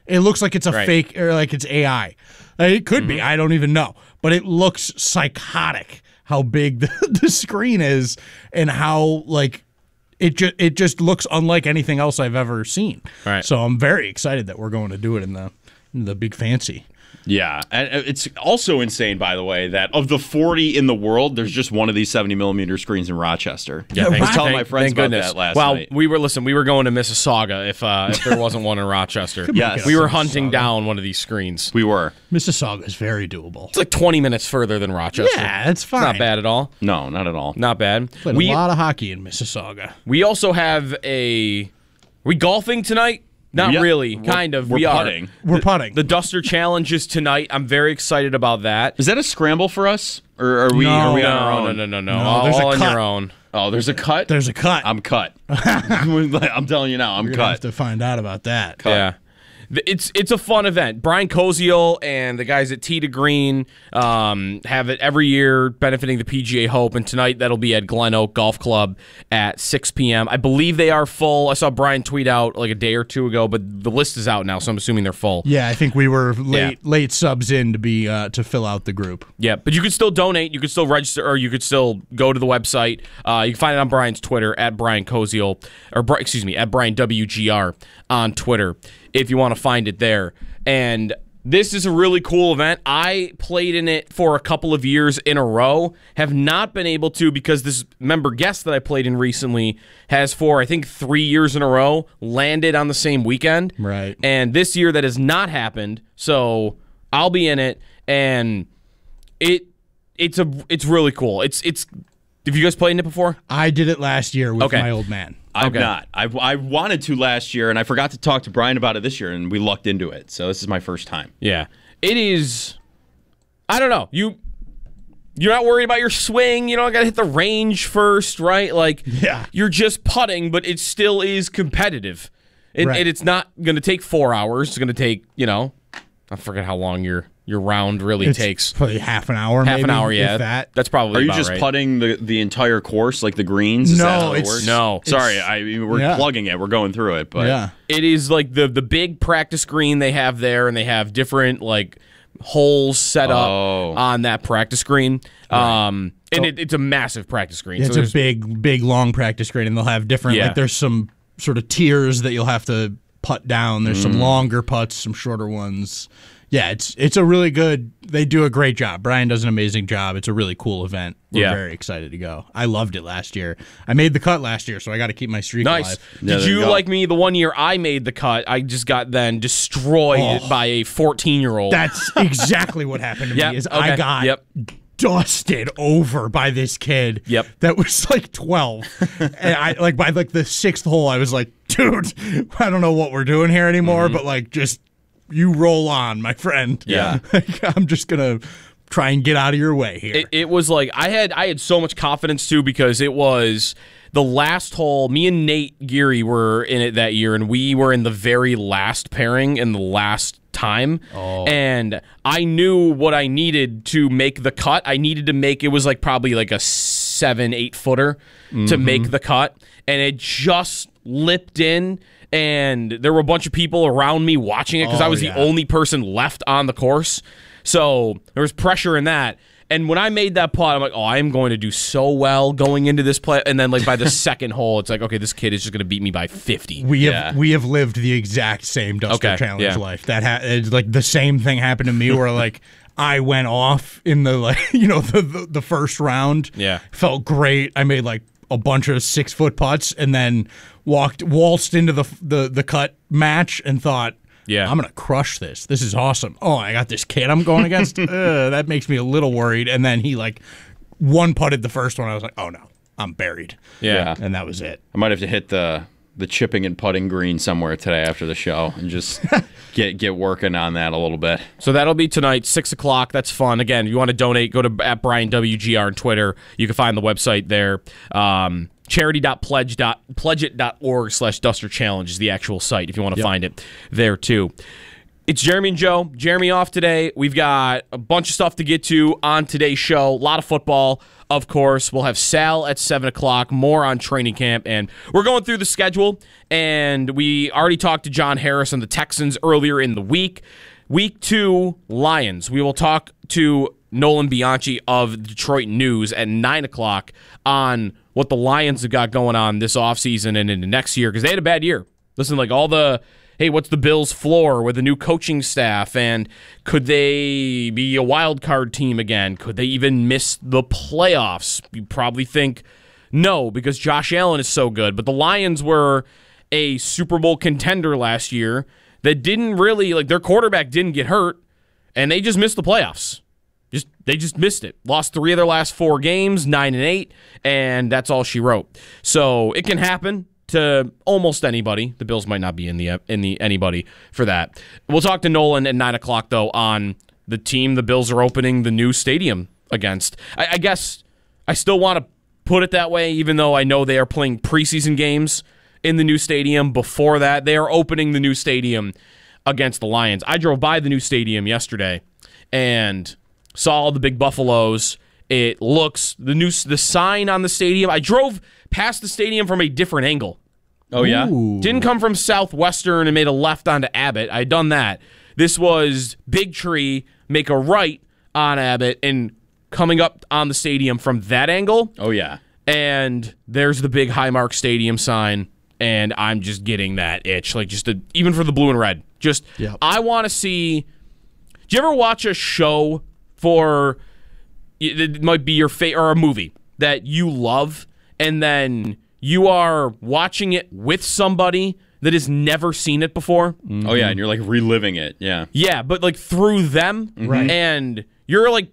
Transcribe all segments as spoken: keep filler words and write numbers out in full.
It looks like it's a Right. fake or like it's A I. Uh, It could Mm-hmm. be. I don't even know. But it looks psychotic how big the, the screen is and how like it just it just looks unlike anything else I've ever seen. Right. So I'm very excited that we're going to do it in the in the big fancy. Yeah, and it's also insane, by the way, that of the forty in the world, there's just one of these seventy millimeter screens in Rochester. Yeah, I was thank- telling my thank- friends thank about goodness. that last well, night. we were listen. We were going to Mississauga if uh, if there wasn't one in Rochester. Yes. we were hunting down one of these screens. We were. Mississauga is very doable. It's like twenty minutes further than Rochester. Yeah, it's fine. Not bad at all. No, not at all. Not bad. Played We a lot of hockey in Mississauga. we also have a. Are we golfing tonight? Not Yeah, really. we're- Kind of. we're we putting. are. We're putting. The Duster Challenge is tonight. I'm very excited about that. Is that a scramble for us, or are we? No. are we no, on our own? no, no, no, no, No, All, there's a all on cut. your own. Oh, there's a cut. There's a cut. I'm cut. I'm telling you now, I'm We're gonna have cut. to find out about that. Yeah. Th- It's it's a fun event. Brian Koziel and the guys at Tee to Green um, have it every year benefiting the P G A Hope, and tonight that'll be at Glen Oak Golf Club at six p.m. I believe they are full. I saw Brian tweet out like a day or two ago, but the list is out now, so I'm assuming they're full. Yeah, I think we were late Yeah. late subs in to be uh, to fill out the group. Yeah, but you could still donate. You could still register, or you could still go to the website. Uh, you can find it on Brian's Twitter at Brian Koziel, or Bri- excuse me, at Brian W G R on Twitter if you want to find it there. And this is a really cool event. I played in it for a couple of years in a row. Have not been able to because this member guest that I played in recently has for I think three years in a row landed on the same weekend. Right. And this year that has not happened. So I'll be in it, and it it's a it's really cool. It's it's. Have you guys played in it before? I did it last year with Okay. my old man. I've Okay. not. I I wanted to last year, and I forgot to talk to Brian about it this year, and we lucked into it. So this is my first time. Yeah. It is. I don't know. You. You're not worried about your swing. You don't got to hit the range first, right? Like, Yeah. you're just putting, but it still is competitive. And, Right. and it's not going to take four hours. It's going to take, you know, I forget how long your your round really It's takes. probably half an hour. Half maybe, an hour, if yeah. that. That's probably Are you about just right. putting the, the entire course, like the greens? Is No, that how it it's- works? No. Sorry, It's- I mean, we're yeah. plugging it. We're going through it, but Yeah. It is like the the big practice green they have there, and they have different like holes set up Oh. on that practice green. Um, and it, it's a massive practice green. It's so a there's- big, big, long practice grade, and they'll have different. Yeah. Like there's some sort of tiers that you'll have to putt down. There's Mm. some longer putts, some shorter ones. Yeah, it's it's a really good. They do a great job. Brian does an amazing job. It's a really cool event. We're Yeah. very excited to go. I loved it last year. I made the cut last year, so I got to keep my streak Nice. alive. Yeah, Did there you you go. like me the one year I made the cut? I just got then destroyed Oh. by a fourteen year old. That's exactly what happened to Yep, me. Is okay, I got yep. dusted over by this kid. Yep. That was like twelve, and I like by like the sixth hole, I was like, dude, I don't know what we're doing here anymore, but like just you roll on, my friend. Yeah. Like, I'm just gonna try and get out of your way here. It, it was like I had I had so much confidence too because it was the last hole. Me and Nate Geary were in it that year, and we were in the very last pairing in the last time. Oh. And I knew what I needed to make the cut. I needed to make it was like probably like a seven, eight footer to make the cut, and it just lipped in. And there were a bunch of people around me watching it because I Oh, was yeah. the only person left on the course. So there was pressure in that. And when I made that putt, I'm like, oh, I am going to do so well going into this play. And then, like, by the second hole, it's like, okay, this kid is just going to beat me by fifty. we have Yeah. we have lived the exact same Duster Okay, Challenge yeah. life. That ha- it's like the same thing happened to me where like I went off in the like you know the the, the first round. Yeah. Felt great. I made like a bunch of six foot putts and then walked waltzed into the the the cut match and thought, Yeah. I'm gonna crush this. This is awesome. Oh, I got this kid I'm going against. uh, that makes me a little worried. And then he like one putted the first one. I was like, oh no, I'm buried. Yeah. And that was it. I might have to hit the the chipping and putting green somewhere today after the show and just get get working on that a little bit. So that'll be tonight, six o'clock. That's fun. Again, if you want to donate, go to at Brian W G R on Twitter. You can find the website there. Um, charity.pledge.pledgeit.org slash Duster Challenge is the actual site if you want to find it there too. It's Jeremy and Joe. Jeremy off today. We've got a bunch of stuff to get to on today's show. A lot of football, of course. We'll have Sal at seven o'clock, more on training camp. And we're going through the schedule. And we already talked to John Harris on the Texans earlier in the week. Week two, Lions. We will talk to Nolan Bianchi of the Detroit News at nine o'clock on what the Lions have got going on this offseason and into next year, because they had a bad year. Listen, like all the... hey, what's the Bills' floor with the new coaching staff? And could they be a wild card team again? Could they even miss the playoffs? You probably think no, because Josh Allen is so good. But the Lions were a Super Bowl contender last year that didn't really, like their quarterback didn't get hurt, and they just missed the playoffs. Just They just missed it. Lost three of their last four games, nine and eight, and that's all she wrote. So it can happen to almost anybody. The Bills might not be in the in the anybody for that. We'll talk to Nolan at nine o'clock though on the team the Bills are opening the new stadium against. I, I guess I still want to put it that way, even though I know they are playing preseason games in the new stadium. Before that, they are opening the new stadium against the Lions. I drove by the new stadium yesterday and saw all the big buffaloes. It looks the new the sign on the stadium. I drove past the stadium from a different angle. Oh, yeah? Ooh. Didn't come from Southwestern and made a left onto Abbott. I had done that. This was Big Tree, make a right on Abbott, and coming up on the stadium from that angle. Oh, yeah. And there's the big Highmark Stadium sign, and I'm just getting that itch. Like, just a, even for the blue and red. Just, Yep. I want to see. Do you ever watch a show for, it might be your favorite, or a movie that you love, and then you are watching it with somebody that has never seen it before? Mm-hmm. Oh, yeah, and you're like reliving it. Yeah. Yeah, but like through them, Right. and you're like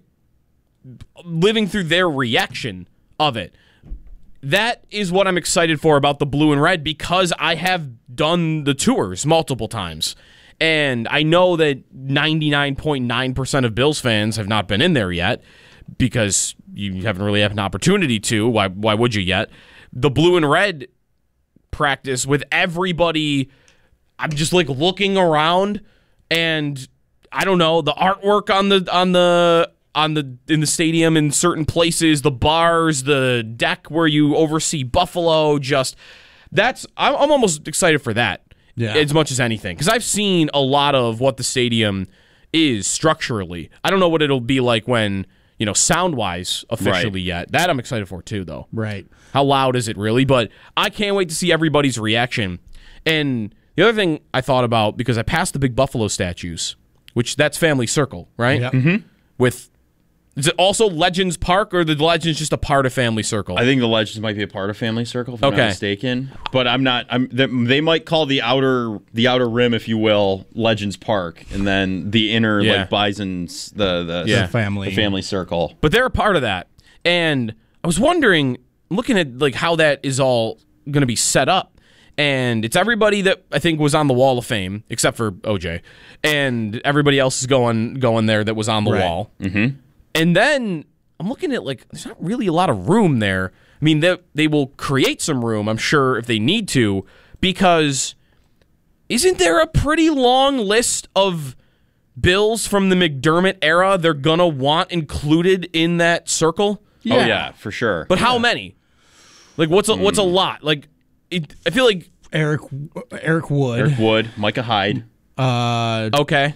living through their reaction of it. That is what I'm excited for about the blue and red, because I have done the tours multiple times. And I know that ninety-nine point nine percent of Bills fans have not been in there yet, because you haven't really had an opportunity to. Why why would you yet? The blue and red practice with everybody, I'm just like looking around, and I don't know, the artwork on the on the on the in the stadium in certain places, the bars, the deck where you oversee Buffalo, just that's I'm, I'm almost excited for that. Yeah. As much as anything, because I've seen a lot of what the stadium is structurally. I don't know what it'll be like when, you know, sound-wise officially Right. yet. That I'm excited for too, though. Right. How loud is it really? But I can't wait to see everybody's reaction. And the other thing I thought about, because I passed the big Buffalo statues, which that's Family Circle, right? Yep. Mm-hmm. With, is it also Legends Park, or the Legends just a part of Family Circle? I think the Legends might be a part of Family Circle, if I'm Okay. not mistaken. But I'm not. I'm. They, they might call the outer, the outer rim, if you will, Legends Park, and then the inner, Yeah. like Bison's, the the, Yeah. The family. the Family Circle. But they're a part of that. And I was wondering, looking at like how that is all going to be set up, and it's everybody that I think was on the Wall of Fame, except for O J, and everybody else is going going there that was on the Right. wall. Mm-hmm. And then I'm looking at, like, there's not really a lot of room there. I mean, they, they will create some room, I'm sure, if they need to, because isn't there a pretty long list of Bills from the McDermott era they're going to want included in that circle? Oh yeah, for sure. But how many? Like, what's a, what's a lot? Like, it, I feel like, Eric Eric Wood. Eric Wood, Micah Hyde. Uh, okay.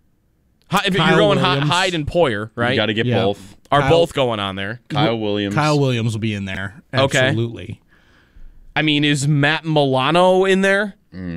Hi- If Kyle you're going Hy- Williams. Hyde and Poyer, right? You got to get Yeah. both. Are Kyle- both going on there? Kyle Williams. Kyle Williams will be in there. Okay. Absolutely. I mean, is Matt Milano in there?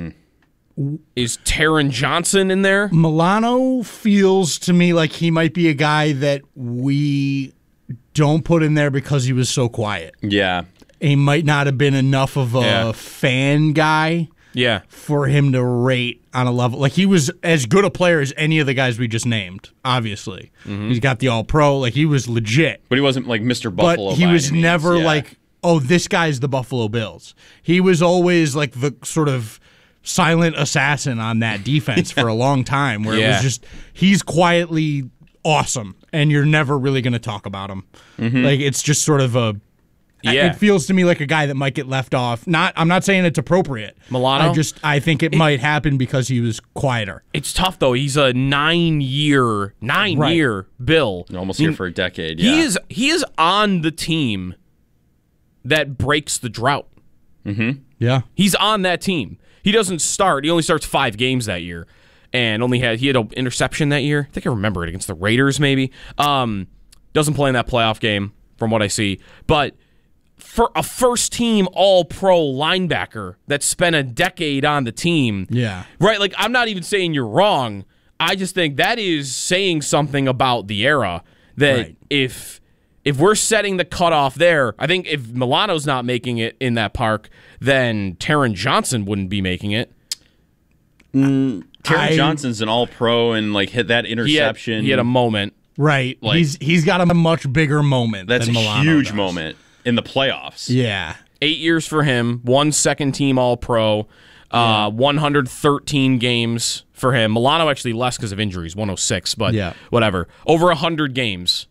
Is Taron Johnson in there? Milano feels to me like he might be a guy that we don't put in there because he was so quiet. Yeah. He might not have been enough of a Yeah. fan guy Yeah. for him to rate on a level. Like, he was as good a player as any of the guys we just named, obviously. He's got the all-pro. Like, he was legit. But he wasn't like Mister But Buffalo. he by was any means. never Yeah. like, oh, this guy's the Buffalo Bills. He was always like the sort of silent assassin on that defense for a long time, where it Yeah. was just, he's quietly awesome, and you're never really going to talk about him. Mm-hmm. Like, it's just sort of a Yeah. It feels to me like a guy that might get left off. Not, I'm not saying it's appropriate. Milano? I just, I think it, it might happen because he was quieter. It's tough though. He's a nine-year, nine-year Right. Bill. Almost I mean, here for a decade. Yeah. He is he is on the team that breaks the drought. Yeah. He's on that team. He doesn't start. He only starts five games that year, and only had he had an interception that year. I think I remember it against the Raiders, maybe. Um, doesn't play in that playoff game, from what I see. But for a first-team All-Pro linebacker that spent a decade on the team, Yeah. right? Like I'm not even saying you're wrong. I just think that is saying something about the era. That Right. if if we're setting the cutoff there, I think if Milano's not making it in that park, then Taron Johnson wouldn't be making it. Taron I- Johnson's an all-pro and like hit that He had, interception. he had a moment. Right. Like- he's he's got a much bigger moment. That's than a Milano huge does. moment in the playoffs. Yeah. Eight years for him, one second team All Pro, uh, one hundred thirteen games for him. Milano actually less because of injuries, one hundred six, but Yeah. whatever. Over one hundred games.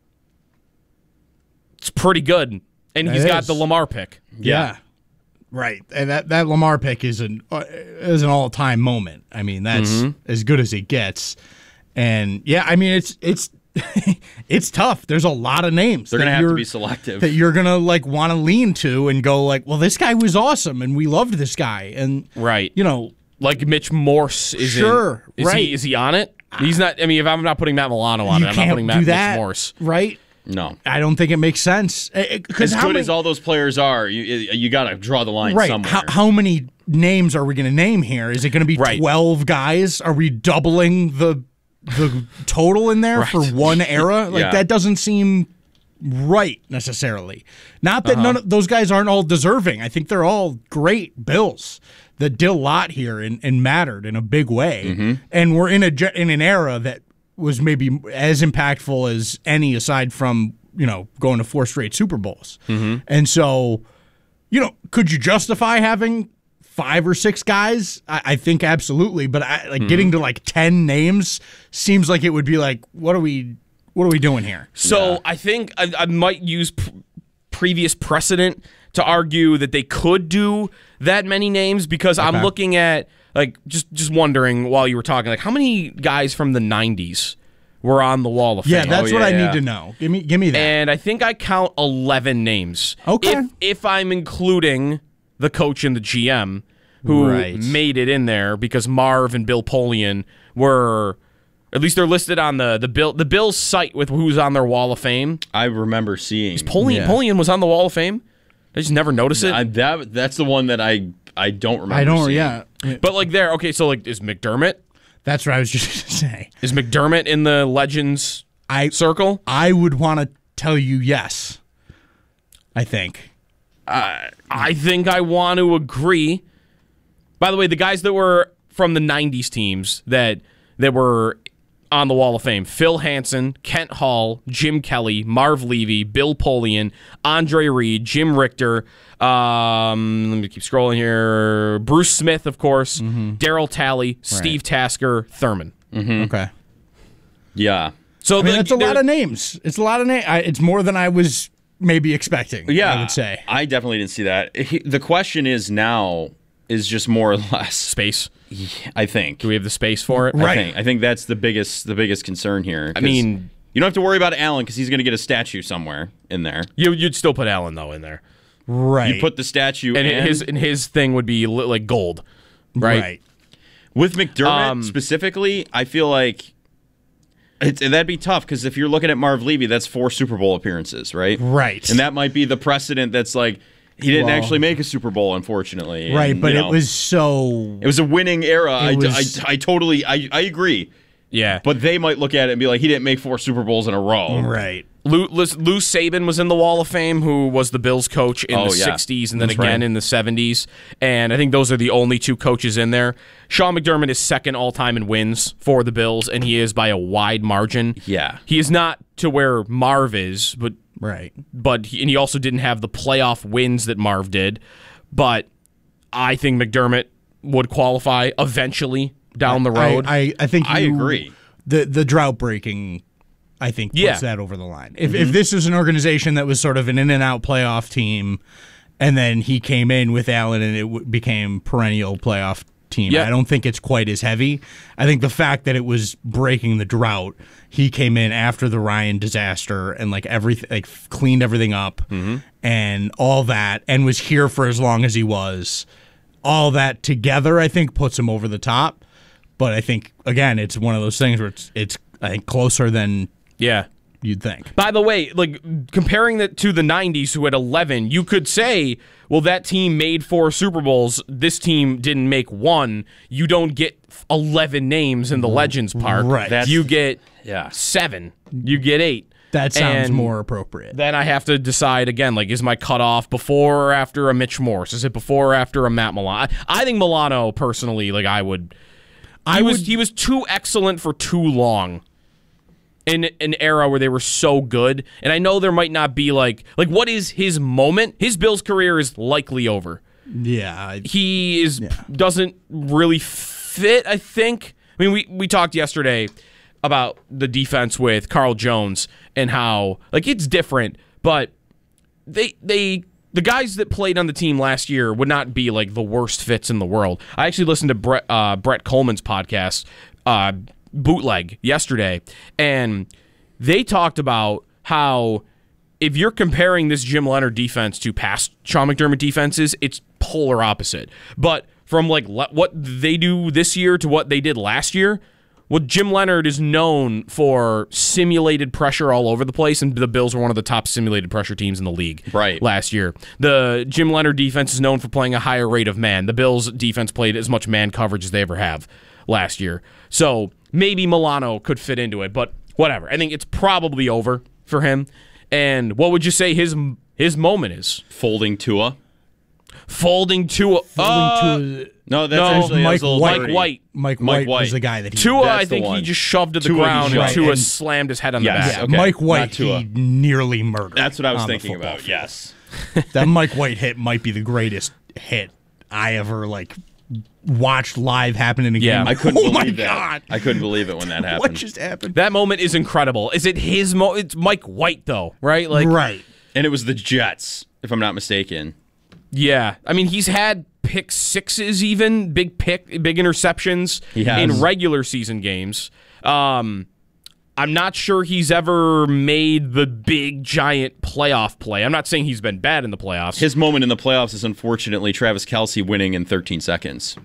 It's pretty good. And he's It got is. the Lamar pick. Yeah. Right. And that, that Lamar pick is an uh, is an all time moment. I mean, that's Mm-hmm. as good as it gets. And yeah, I mean it's it's it's tough. There's a lot of names. They're that going to have to you're- be selective. that you're gonna like want to lean to and go like, well, this guy was awesome and we loved this guy. And Right. you know, Like Mitch Morse is Sure, in. Is right. he is he on it? He's not. I mean, if I'm not putting Matt Milano on you it, I'm not can't putting do Matt that, Mitch Morse. right? no. I don't think it makes sense. Because As good as all those players are, you you got to draw the line right? somewhere. How, how many names are we going to name here? Is it going to be Right. twelve guys? Are we doubling the the total in there for one era? Like Yeah. that doesn't seem right necessarily. Not that Uh-huh. none of those guys aren't all deserving. I think they're all great Bills that did a lot here and, and mattered in a big way. Mm-hmm. And we're in a ge- in an era that was maybe as impactful as any aside from, you know, going to four straight Super Bowls. Mm-hmm. And so, you know, could you justify having five or six guys? I, I think absolutely, but I, like Mm-hmm. getting to like ten names seems like it would be like, what are we, what are we doing here? So I think I, I might use p- previous precedent to argue that they could do that many names because I'm Okay. looking at like just just wondering while you were talking like how many guys from the nineties were on the Wall of Yeah, Fame. that's Oh, what yeah, I yeah. need to know. Give me, give me that. And I think I count eleven names. Okay. If, if I'm including the coach and the G M who Right. made it in there because Marv and Bill Polian were, at least they're listed on the the Bill the Bills site with who's on their Wall of Fame. I remember seeing. Polian, Yeah. Polian was on the Wall of Fame. I just never noticed it. I, that that's the one that I I don't remember. I don't, seeing. yeah. but like there, okay, so like is McDermott? That's what I was just going to say. Is McDermott in the Legends I, circle? I would want to tell you yes, I think. I think I want to agree. By the way, the guys that were from the nineties teams that that were on the Wall of Fame, Phil Hansen, Kent Hall, Jim Kelly, Marv Levy, Bill Polian, Andre Reed, Jim Richter, um, let me keep scrolling here, Bruce Smith, of course, Daryl Talley, Steve Tasker, Thurman. Okay. Yeah. So I mean, the- that's a there- lot of names. It's a lot of names. It's more than I was maybe expecting, Yeah. I would say. I definitely didn't see that. He- the question is now is just more or less. space. I think. Do we have the space for it? I Right. think. I think that's the biggest the biggest concern here. I 'cause mean, you don't have to worry about Allen because he's going to get a statue somewhere in there. you, you'd still put Allen though in there, Right. You put the statue and and his and his thing would be li- like gold, right? Right. with McDermott Um, specifically. I feel like it's, that'd be tough because if you're looking at Marv Levy, that's four Super Bowl appearances, right? Right. And that might be the precedent. That's like he didn't Well- actually make a Super Bowl, unfortunately. Right, And, but you it know, was so. it was a winning era. I, was- I, I totally I, I agree. Yeah, But they might look at it and be like, he didn't make four Super Bowls in a row. Right. Lou, Lou, Lou Saban was in the Wall of Fame, who was the Bills coach in Oh, the yeah. sixties and then That's again right. in the seventies. And I think those are the only two coaches in there. Sean McDermott is second all time in wins for the Bills, and he is by a wide margin. Yeah. He is not to where Marv is, but Right. but he, and he also didn't have the playoff wins that Marv did. But I think McDermott would qualify eventually down the road. I, I, I think I you- agree. The the drought breaking I think puts Yeah. that over the line. If if this was an organization that was sort of an in and out playoff team, and then he came in with Allen and it w- became perennial playoff team, Yeah. I don't think it's quite as heavy. I think the fact that it was breaking the drought, he came in after the Ryan disaster and like everything, like cleaned everything up and all that, and was here for as long as he was. All that together, I think, puts him over the top. But I think again, it's one of those things where it's it's I think closer than Yeah. you'd think. By the way, like comparing that to the nineties who had eleven, you could say, well, that team made four Super Bowls. This team didn't make one. You don't get eleven names in the Legends Park. Right. That's- You get Yeah. seven. You get eight. That sounds And more appropriate. Then I have to decide again, like, is my cutoff before or after a Mitch Morse? Is it before or after a Matt Milano? I think Milano, personally, like, I would... I was would- He was too excellent for too long in an era where they were so good. And I know there might not be, like... Like, what is his moment? His Bills career is likely over. Yeah, I- He is doesn't really fit, I think. I mean, we, we talked yesterday about the defense with Carl Jones and how, like, it's different, but they they the guys that played on the team last year would not be like the worst fits in the world. I actually listened to Brett uh, Brett Coleman's podcast, uh, Bootleg, yesterday, and they talked about how if you're comparing this Jim Leonard defense to past Sean McDermott defenses, it's polar opposite. But from like le- what they do this year to what they did last year, well, Jim Leonard is known for simulated pressure all over the place, and the Bills were one of the top simulated pressure teams in the league Right. last year. The Jim Leonard defense is known for playing a higher rate of man. The Bills defense played as much man coverage as they ever have last year. So maybe Milano could fit into it, but whatever. I think it's probably over for him. And what would you say his his moment is? Folding Tua. Folding Tua. Uh, Folding to No, that's No, actually Mike that's a little Mike dirty. White. Mike, Mike White, White. was the guy that he Tua, That's I the think he one. just shoved to the Tua, he ground, and shoved. Tua And- slammed his head on Yes, the back. okay. Mike White not Tua. he nearly murdered. That's what I was on the thinking football about. field. Yes. That Mike White hit might be the greatest hit I ever like watched live happen in a Yeah. game. I couldn't oh believe my that. god, I couldn't believe it when that what happened. just happened? That moment is incredible. Is it his mo? It's Mike White, though, right? Like, right. And it was the Jets, if I'm not mistaken. yeah. I mean, he's had pick sixes, even big pick, big interceptions He has. in regular season games. Um, I'm not sure he's ever made the big giant playoff play. I'm not saying he's been bad in the playoffs. His moment in the playoffs is unfortunately Travis Kelce winning in thirteen seconds.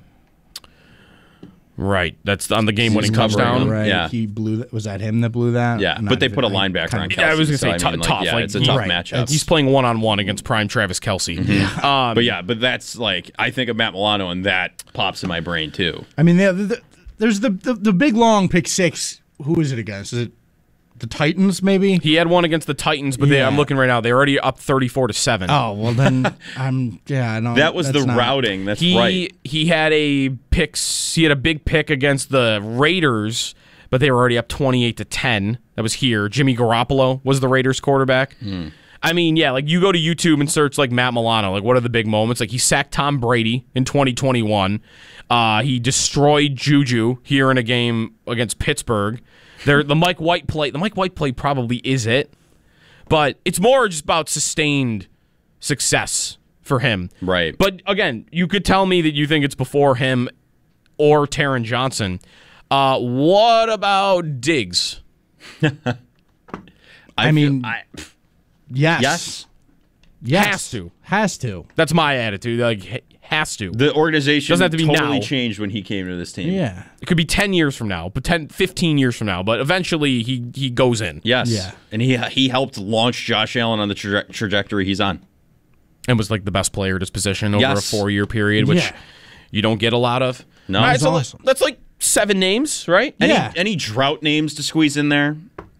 right. That's on the game-winning He's covering touchdown. him. Right. Yeah. He blew that. Was that him that blew that? Yeah, Not but they even- put a I linebacker kind on of- Kelce. Yeah, I was gonna so, say I tou- mean, like, tough. Yeah, Like, it's a tough right. matchup. He's playing one-on-one against prime Travis Kelce. Um, But yeah, but that's like I think of Matt Milano and that pops in my brain too. I mean, the, the, there's the, the the big long pick six. Who is it against? Is it the Titans? Maybe. he had one against the Titans, but they, Yeah. I'm looking right now. They're already up thirty-four to seven. Oh well, then I'm yeah. No, That was that's the not- routing. That's he right. he had a pick. He had a big pick against the Raiders, but they were already up twenty-eight to ten. That was here. Jimmy Garoppolo was the Raiders quarterback. I mean, yeah, like you go to YouTube and search like Matt Milano. Like, what are the big moments? Like he sacked Tom Brady in twenty twenty-one. Uh, he destroyed Juju here in a game against Pittsburgh. There, the Mike White play. The Mike White play probably is it, but it's more just about sustained success for him. Right. But again, you could tell me that you think it's before him or Taron Johnson. Uh, what about Diggs? I, I feel- mean, I, Yes. yes. Yes. Has to. Has to. That's my attitude. Like, ha- has to. The organization Doesn't have to be totally now. changed when he came to this team. Yeah. It could be ten years from now, but ten, fifteen years from now. But eventually, he he goes in Yes. Yeah. And he he helped launch Josh Allen on the traje- trajectory he's on. and was like the best player at his position over Yes. a four year period, which Yeah. you don't get a lot of. No. All right, That's so awesome. that's like seven names, right? Any, Yeah. any drought names to squeeze in there?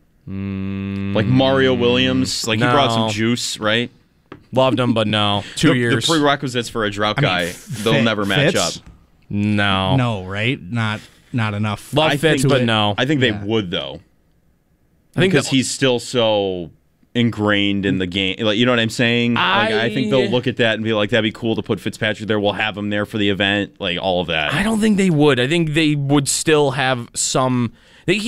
Like Mario Williams. Like he brought no. some juice, right? Loved him, but no. Two the, years. The prerequisites for a drought guy, they'll Fit- never match Fitz? up. no. No, right? Not not enough. Love I Fitz, think- but no. I think they Yeah. would though, I think because that- he's still so ingrained in the game. Like, you know what I'm saying? Like, I, I- think they'll look at that and be like, "That'd be cool to put Fitzpatrick there. We'll have him there for the event." Like all of that. I don't think they would. I think they would still have some. He's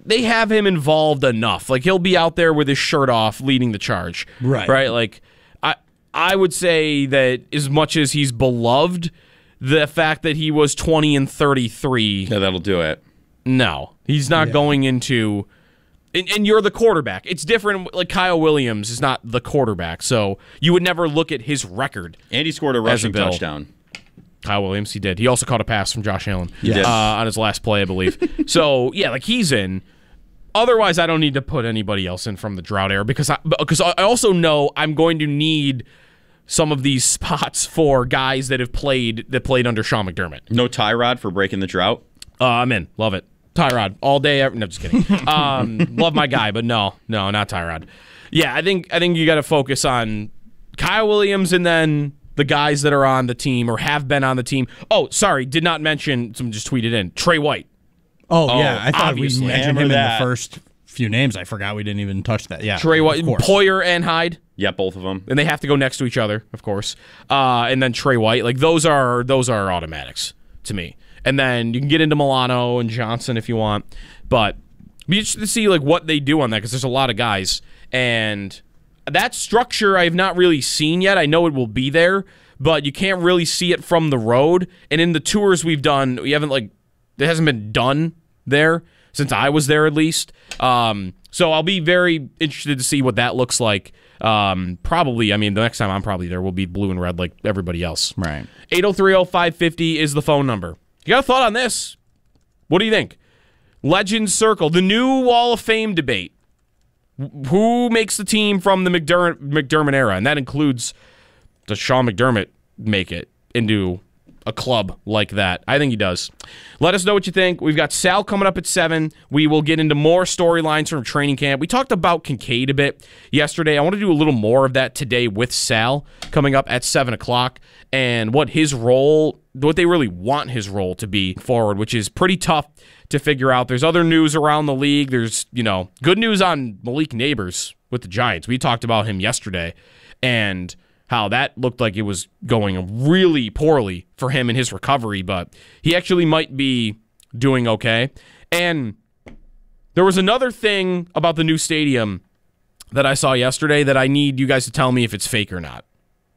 they have him involved enough. Like, he'll be out there with his shirt off leading the charge. Right. Right? Like, I I would say that as much as he's beloved, the fact that he was twenty and thirty-three. Yeah, that'll do it. No. He's not Yeah. going into... And, and you're the quarterback. It's different. Like, Kyle Williams is not the quarterback, so you would never look at his record. And he scored a rushing touchdown. Kyle Williams, he did. He also caught a pass from Josh Allen Yes. uh, on his last play, I believe. So, yeah, like, he's in. Otherwise, I don't need to put anybody else in from the drought era because I, because I also know I'm going to need some of these spots for guys that have played that played under Sean McDermott. No Tyrod for breaking the drought? Uh, I'm in. Love it. Tyrod all day. Every, no, just kidding. Um, love my guy, but no, no, not Tyrod. Yeah, I think I think you got to focus on Kyle Williams and then the guys that are on the team or have been on the team. Oh, sorry, did not mention. Someone just tweeted in Trey White. Oh, Oh, yeah, I thought we obviously. mentioned Hammer him that. in the first few names. I forgot we didn't even touch that. Yeah, Trey White, of course. Poyer and Hyde. Yeah, both of them. And they have to go next to each other, of course. Uh, and then Trey White, like those are those are automatics to me. And then you can get into Milano and Johnson if you want, but be interested to see like what they do on that because there's a lot of guys, and that structure I have not really seen yet. I know it will be there, but you can't really see it from the road. And in the tours we've done, we haven't like it hasn't been done there since I was there at least. Um, so I'll be very interested to see what that looks like. Um, probably, I mean, the next time I'm probably there will be blue and red like everybody else. Right. eight oh three oh five fifty is the phone number. You got a thought on this? What do you think? Legends Circle, the new Wall of Fame debate. Who makes the team from the McDermott, McDermott era? And that includes, does Sean McDermott make it into a club like that? I think he does. Let us know what you think. We've got Sal coming up at seven. We will get into more storylines from training camp. We talked about Kincaid a bit yesterday. I want to do a little more of that today with Sal coming up at seven o'clock and what his role, what they really want his role to be forward, which is pretty tough to figure out. There's other news around the league. There's, you know, good news on Malik Neighbors with the Giants. We talked about him yesterday and how that looked like it was going really poorly for him in his recovery, but he actually might be doing okay. And there was another thing about the new stadium that I saw yesterday that I need you guys to tell me if it's fake or not.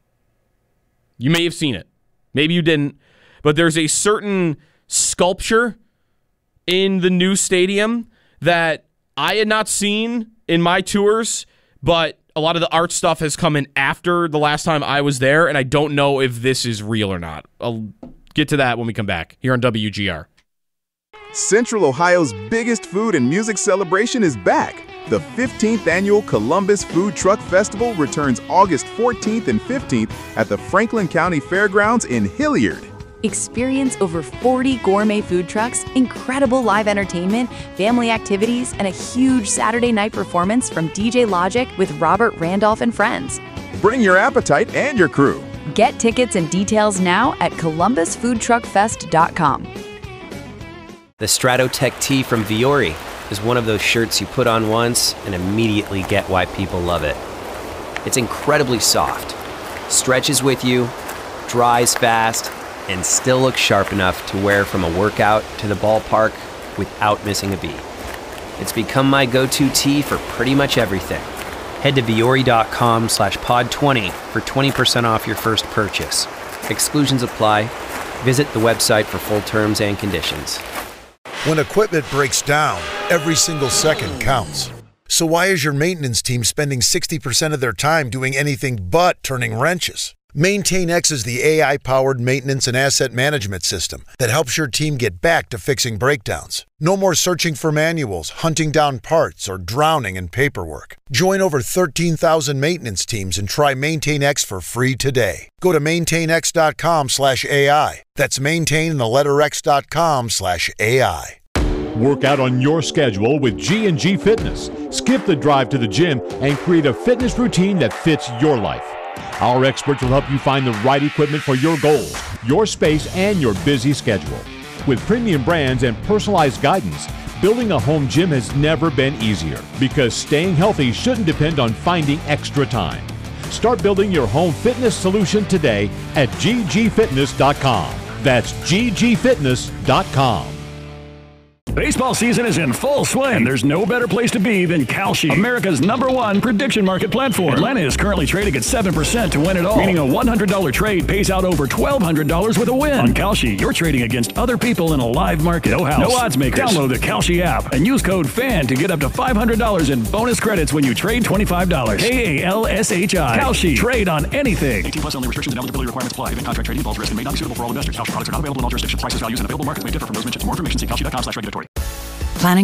You may have seen it. Maybe you didn't. But there's a certain sculpture in the new stadium that I had not seen in my tours, but a lot of the art stuff has come in after the last time I was there, and I don't know if this is real or not. I'll get to that when we come back here on W G R. Central Ohio's biggest food and music celebration is back. The fifteenth Annual Columbus Food Truck Festival returns August fourteenth and fifteenth at the Franklin County Fairgrounds in Hilliard. Experience over forty gourmet food trucks, incredible live entertainment, family activities, and a huge Saturday night performance from D J Logic with Robert Randolph and friends. Bring your appetite and your crew. Get tickets and details now at columbus food truck fest dot com. The Stratotech tee from Viore is one of those shirts you put on once and immediately get why people love it. It's incredibly soft, stretches with you, dries fast, and still looks sharp enough to wear from a workout to the ballpark without missing a beat. It's become my go-to tee for pretty much everything. Head to Viore.com slash pod 20 for twenty percent off your first purchase. Exclusions apply. Visit the website for full terms and conditions. When equipment breaks down, every single second counts. So why is your maintenance team spending sixty percent of their time doing anything but turning wrenches? MaintainX is the A I-powered maintenance and asset management system that helps your team get back to fixing breakdowns. No more searching for manuals, hunting down parts, or drowning in paperwork. Join over thirteen thousand maintenance teams and try MaintainX for free today. Go to maintainx.com slash AI. That's maintain and the letter x.com slash AI. Work out on your schedule with G and G Fitness. Skip the drive to the gym and create a fitness routine that fits your life. Our experts will help you find the right equipment for your goals, your space, and your busy schedule. With premium brands and personalized guidance, building a home gym has never been easier because staying healthy shouldn't depend on finding extra time. Start building your home fitness solution today at g g fitness dot com. That's g g fitness dot com. Baseball season is in full swing, and there's no better place to be than Kalshi, America's number one prediction market platform. Atlanta is currently trading at seven percent to win it all, meaning a one hundred dollars trade pays out over twelve hundred dollars with a win. On Kalshi, you're trading against other people in a live market. No house, no odds makers. Download the Kalshi app and use code FAN to get up to five hundred dollars in bonus credits when you trade twenty-five dollars. K A L S H I. Kalshi. Trade on anything. eighteen plus only. Restrictions and eligibility requirements apply. Event contract trading involves risk and may not be suitable for all investors. Kalshi products are not available in all jurisdictions. Prices, values, and available markets may differ from those mentioned. For more information, see kalshi dot com slash regulatory.